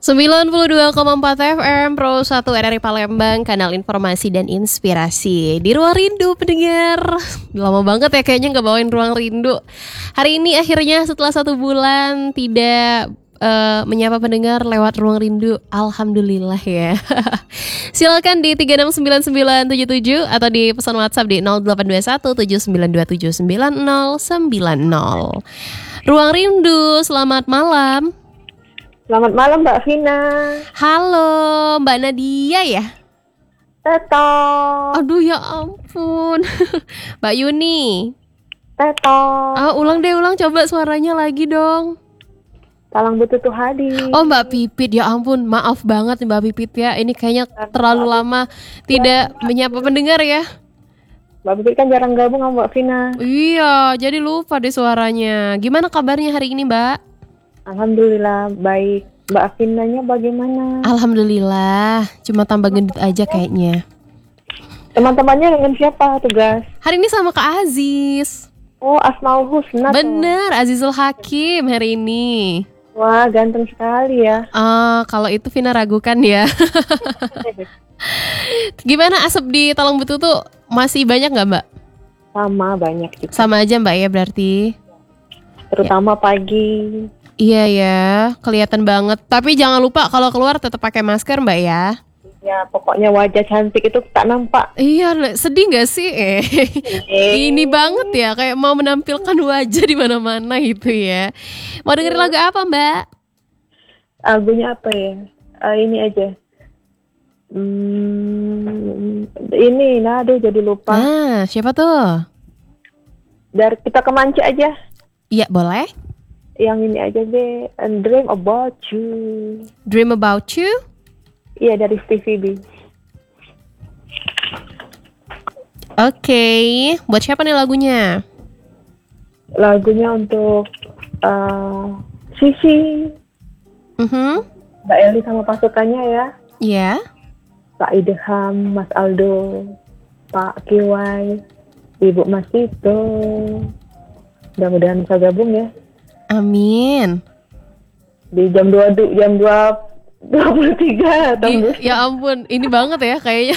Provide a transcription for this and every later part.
92,4 FM Pro 1 RRI Palembang, kanal informasi dan inspirasi. Di Ruang Rindu pendengar. Lama banget ya kayaknya gak bawain Ruang Rindu. Hari ini akhirnya setelah 1 bulan tidak menyapa pendengar lewat Ruang Rindu. Alhamdulillah ya. Silakan di 369977 atau di pesan WhatsApp di 082179279090. Ruang Rindu, selamat malam. Selamat malam Mbak Vina. Halo Mbak Nadia ya? Teto. Aduh ya ampun. Mbak Yuni. Teto. Ulang coba suaranya lagi dong. Talang Betutu Hadi. Oh Mbak Pipit, ya ampun, maaf banget Mbak Pipit ya. Ini kayaknya terlalu lama tidak menyapa pendengar ya. Mbak Pipit kan jarang gabung sama Mbak Vina. Iya, jadi lupa deh suaranya. Gimana kabarnya hari ini Mbak? Alhamdulillah baik. Mbak Vinanya bagaimana? Alhamdulillah, cuma tambah gendut aja kayaknya. Teman-temannya dengan siapa tugas? Hari ini sama Kak Aziz. Oh, Asmaul Husna. Bener, Azizul Hakim hari ini. Wah, ganteng sekali ya. Kalau itu Vina ragukan ya. Gimana asap di Talang Betutu? Masih banyak nggak Mbak? Sama, banyak juga. Sama aja Mbak ya berarti. Terutama pagi. Iya ya, kelihatan banget. Tapi jangan lupa kalau keluar tetap pakai masker Mbak ya. Ya, pokoknya wajah cantik itu tak nampak. Iya, sedih nggak sih? Ini banget ya, kayak mau menampilkan wajah di mana-mana gitu ya. Mau dengerin lagu apa Mbak? Lagunya apa ya? Ini aja. Ini, aduh jadi lupa. Siapa tuh? Dari Kita Kemanci aja. Iya, boleh. Yang ini aja deh, Dream About You. Dream About You? Iya, dari TVB. Oke, buat siapa nih lagunya? Lagunya untuk Sisi, Mbak Eli sama pasukannya ya. Iya. Pak Idham, Mas Aldo, Pak Kiwai, Ibu Mas Tito. Mudah-mudahan bisa gabung ya. Amin. Di jam 2:23 ya ampun, ini banget ya kayaknya.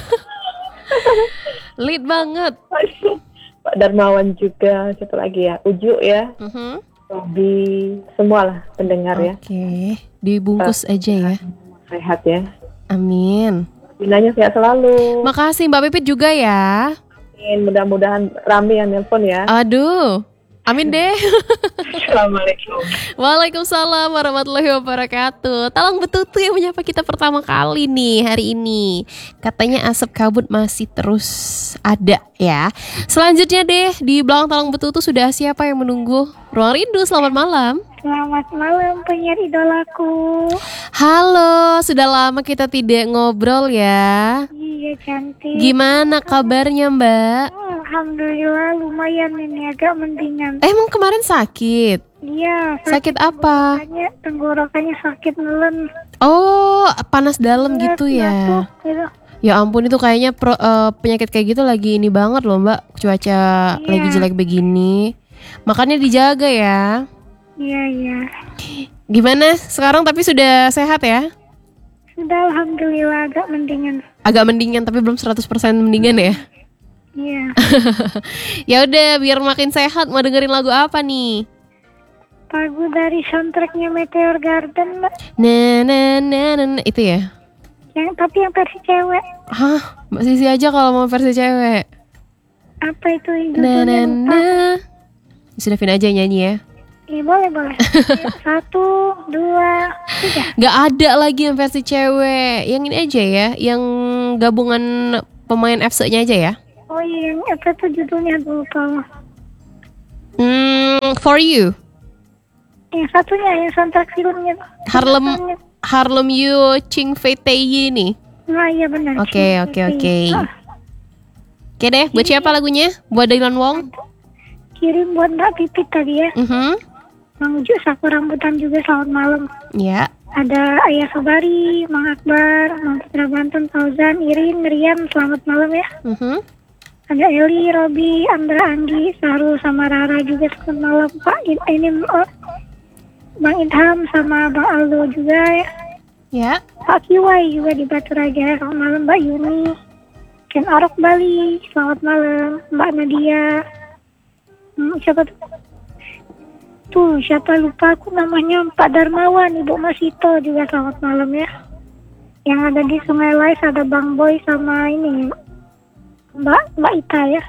Lead banget. Pak Darmawan juga, satu lagi ya, Uju ya. Robi, semualah pendengar ya. Oke, dibungkus aja ya. Sehat ya. Amin. Binanya sehat selalu. Makasih Mbak Pipit juga ya. Mudah-mudahan rame yang nelpon ya. Aduh. Amin deh. Assalamualaikum. Waalaikumsalam warahmatullahi wabarakatuh. Talang Betutu yang menyapa kita pertama kali nih hari ini. Katanya asap kabut masih terus ada ya. Selanjutnya deh, di belakang Talang Betutu sudah siapa yang menunggu? Ruang Rindu, selamat malam. Selamat malam penyiar idolaku. Halo, sudah lama kita tidak ngobrol ya. Iya cantik. Gimana kabarnya Mbak? Alhamdulillah lumayan ini, agak mendingan. Emang kemarin sakit? Iya. Sakit apa? Tenggorokannya sakit nelen. Oh, panas dalam gitu ya? Gitu. Ya ampun, itu kayaknya penyakit kayak gitu lagi ini banget loh Mbak. Cuaca lagi jelek begini. Makanya dijaga ya. Iya. Gimana sekarang, tapi sudah sehat ya? Sudah, alhamdulillah agak mendingan. Agak mendingan tapi belum 100% mendingan ya? Iya. Ya udah, biar makin sehat mau dengerin lagu apa nih? Lagu dari soundtracknya Meteor Garden, Mbak. Nah, itu ya? Tapi yang versi cewek. Hah, Mbak Sisi aja kalau mau versi cewek. Apa itu judulnya? Sudah Vina aja nyanyi ya? Iya, boleh. 1, 2, 3. Gak ada lagi yang versi cewek. Yang ini aja ya, yang gabungan pemain FC-nya aja ya? Oh iya, yang apa tuh judulnya, lupa. For You. Yang satunya, yang soundtrack filmnya. Harlem You Ching Fei Tei nih. Nah iya benar. Oke. Oke deh, buat siapa lagunya? Buat Dylan Wong? Kirim buat Mbak Pipit tadi ya. Mang Uju Sapu Rambutan juga, selamat malam. Ya. Ada Ayah Sabari, Mang Akbar, Mang Putra Banten, Fauzan, Irin, Meriam, selamat malam ya. Ada Eli, Robi, Andra, Anggi, Sahrul sama Rara juga, selamat malam Pak. Ini Bang Idham sama Bang Aldo juga ya. Ya. Pak Kiwai juga di Batu Raja. Selamat malam Mbak Yuni. Ken Arok Bali. Selamat malam Mbak Nadia. Siapa tuh? Tuh, siapa lupa aku namanya, Pak Darmawan, Ibu Masito juga selamat malam ya. Yang ada di Sungai Lais ada Bang Boy sama ini Mbak Ita ya.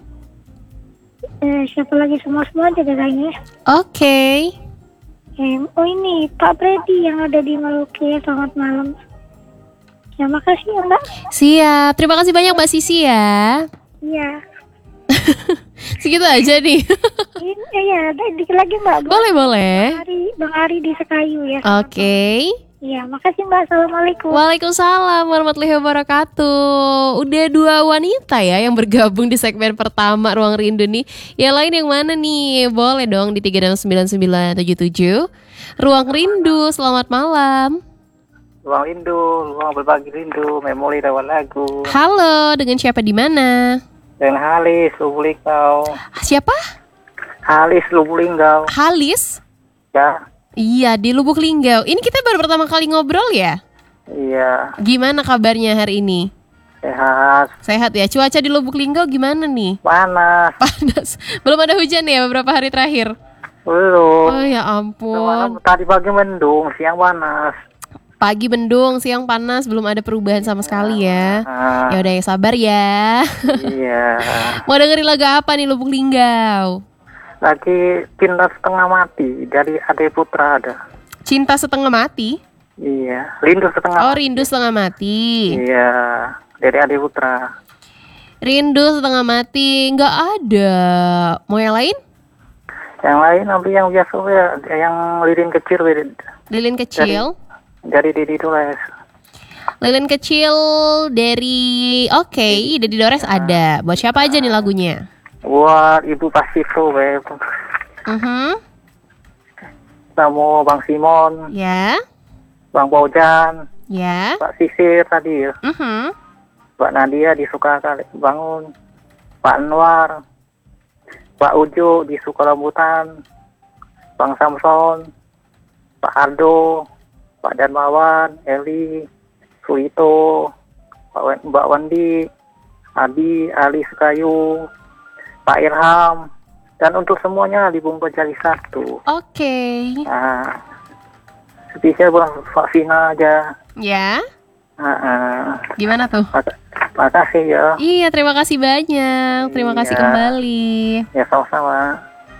Siapa lagi, semua aja kayaknya. Oke. Oh ini Pak Freddy yang ada di Maluku ya, selamat malam. Ya makasih ya Mbak. Siap, terima kasih banyak Mbak Sisi ya. Iya. Segitu aja nih. Iya, dikit lagi Mbak. Boleh. Bang Ari di Sekayu ya. Oke. Iya, makasih Mbak. Assalamualaikum. Waalaikumsalam warahmatullahi wabarakatuh. Udah 2 wanita ya yang bergabung di segmen pertama Ruang Rindu nih. Yang lain yang mana nih? Boleh dong di 369977. Ruang Rindu, selamat malam. Ruang Rindu, ruang berbagi rindu, memori lewat lagu. Halo, dengan siapa di mana? Dan Halis Lubulingau. Siapa? Halis Lubulingau. Halis? Ya. Iya, di Lubuk Linggau. Ini kita baru pertama kali ngobrol ya? Iya. Gimana kabarnya hari ini? Sehat. Sehat ya. Cuaca di Lubuk Linggau gimana nih? Panas. Panas. Belum ada hujan ya beberapa hari terakhir? Belum. Oh ya ampun. Tadi pagi mendung, siang panas. Pagi mendung, siang panas, belum ada perubahan sama sekali ya. Ya udah, yang sabar ya. Iya. Mau dengerin lagu apa nih Lubuk Linggau? Lagi Cinta Setengah Mati dari Ade Putra ada. Cinta Setengah Mati? Iya. Rindu Setengah Oh, Mati. Rindu Setengah Mati. Iya. Dari Ade Putra. Rindu Setengah Mati, nggak ada. Mau yang lain? Yang lain nanti yang biasa ya, yang lilin kecil. Lilin kecil. Dari Didi Dores. Lilin kecil dari Didi Dores ada. Buat siapa aja nih lagunya? Buat Ibu Pasifro, Sama Bang Simon, Ya. Bang Bojan, Ya. Pak Sisir tadi ya, Pak Nadia di Sukakali bangun, Pak Anwar, Pak Ujo di Sukalambutan, Bang Samson, Pak Ardo, Pak Darmawan, Eli, Suito, Mbak Wandi, Abi, Ali Sekayu, Pak Irham, dan untuk semuanya di Bung Jali 1. Oke. Nah, spesial buat Pak Vina aja. Ya. Gimana tuh? Makasih ya. Iya, terima kasih banyak. Terima kasih kembali. Ya, sama-sama.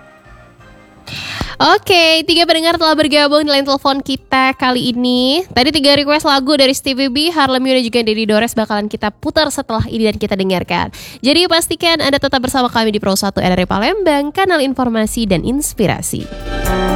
Oke, 3 pendengar telah bergabung di line telepon kita kali ini. Tadi 3 request lagu dari Stevie B, Harlem Yu dan juga Didi Dores bakalan kita putar setelah ini dan kita dengarkan. Jadi pastikan Anda tetap bersama kami di Pro 1 RRI Palembang, kanal informasi dan inspirasi.